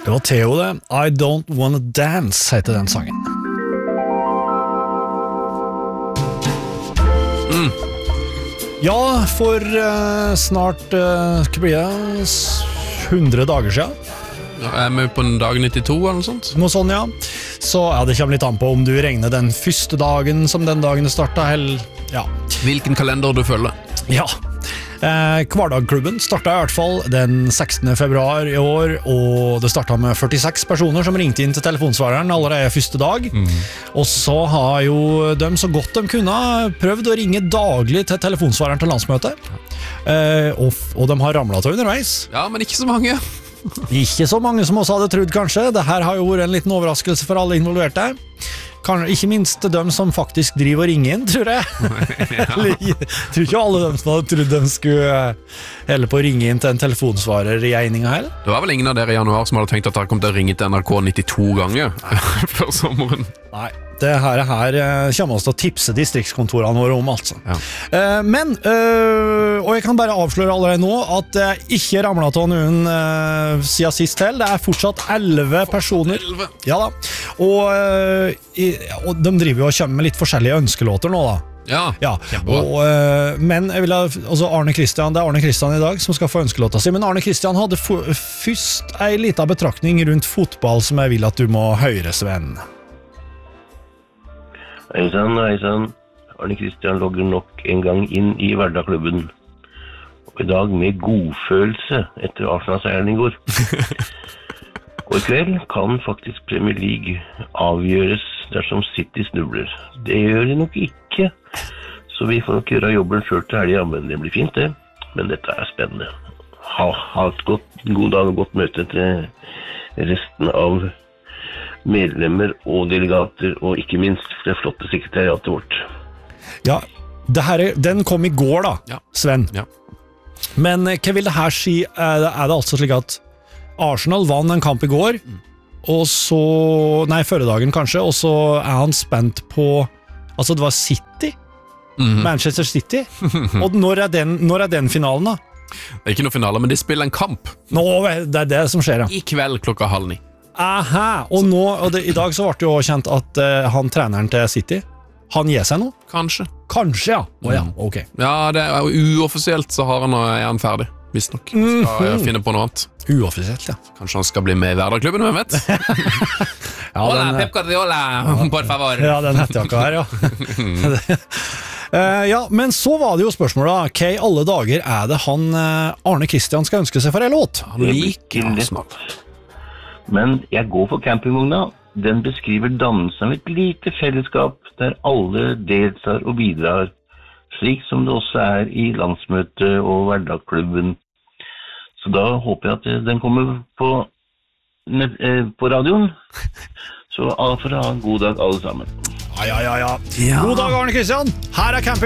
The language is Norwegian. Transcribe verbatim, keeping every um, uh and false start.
Det var Theo det. I Don't Wanna Dance heter den sangen. Mm. Ja, for uh, snart uh, hva blir det? hundre dager siden. Ja, er vi på en dag nittito eller noe sånt? Noe sånn, ja. Så ja, det kommer litt an på om du regner den første dagen som den dagen det startet, eller ja. Hvilken kalender du følger? Ja. Eh, Kvardagklubben startet i hvert fall den sekstende februar i år, og det startet med førtiseks personer som ringte inn til telefonsvareren allerede første dag. Mm. Og så har jo de så godt de kunne prøvd å ringe daglig til telefonsvareren til landsmøtet. Eh, og, og de har ramlet til underveis. Ja, men ikke så mange. Ikke så mange som også hadde trodd, kanskje. Dette har jo vært en liten overraskelse for alle involverte. Kan, ikke minst dem som faktisk driver og ringer inn, tror jeg. Ja. Jeg tror ikke alle dem som hadde trodd de skulle hele på å ringe inn til en telefonsvarer i egninga her. Det var vel ingen av dere i januar som hadde tenkt at dere kom til å ringe til N R K nittito ganger før sommeren. Nei, det her, her kommer oss til å tipse distriktskontorene våre om, altså. Ja. Uh, men, uh, og jeg kan bare avsløre allerede nå at det ikke ramlet av noen uh, siden sist til. Det er fortsatt elleve personer. elleve. Ja da. Og, uh, i, og de driver jo og kommer med litt forskjellige ønskelåter nå da. Ja, ja. Og, uh, men jeg vil ha, altså Arne Kristian, det er Arne Kristian i dag som skal få ønskelåta si, men Arne Kristian hadde først en liten betraktning rundt fotball som jeg vil at du må høre, Sven. Hei sann, hei sann. Arne Kristian logger nok en gang inn i Hverdagklubben. Og i dag med godfølelse etter Arsenal-seieren i går. Og i kveld kan faktisk Premier League avgjøres dersom City snubler. Det gjør de nok ikke. Så vi får nok gjøre jobben før til helgen, men det blir fint det. Men dette er spennende. Ha, ha et godt, god dag og godt møte til resten av medlemmer og delegater, og ikke minst det flotte sekretariatet vårt. Ja, det her, den kom i går da, Ja. Sven. Ja. Men eh, hva vil det her si? Er det, er det altså slik at Arsenal vann en kamp i går, mm. og så, nei, førre dagen kanskje, og så er han spent på, altså det var City, mm-hmm. Manchester City, og når er, den, når er den finalen da? Det er ikke noe finale, men de spiller en kamp. Nå, det er det som skjer, ja. I kveld klokka halv ni. Aha, og, nå, og det, i dag så ble det jo kjent at uh, han treneren til City, han gir seg nå? Kanskje. Kanskje, ja. Å ja, ok. Ja, det er jo uoffisielt så har han, er han ferdig, visst nok. Han skal mm-hmm. finne på noe annet. Uoffisielt, ja. Kanskje han skal bli med i Hverdagklubben, hvem vet? Ja, Hola, den, Pep Guardiola, por favor. Ja, den hettejakka her, ja. uh, ja, men så var det jo spørsmålet, hva i alle dager er det han uh, Arne Kristian skal ønske seg for en låt? Han liker Arsenal. Men jeg går for campingvogna. Den beskriver dannelsen av et lite fellesskap der alle deltar og bidrar, slik som det også er i landsmøtet og Hverdagklubben. Så da håper jeg at den kommer på, på radioen. Så for å ha en god dag alle sammen. Ja, ja, ja, ja. God dag, Arne Kristian. Her er camping.